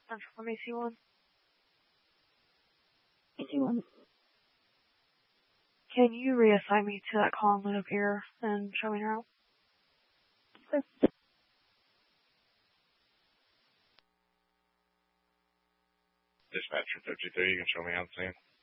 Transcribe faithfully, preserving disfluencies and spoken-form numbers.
Central from A C one. A C one. Can you reassign me to that column up here and show me around? Dispatcher fifty-three, you can show me on scene.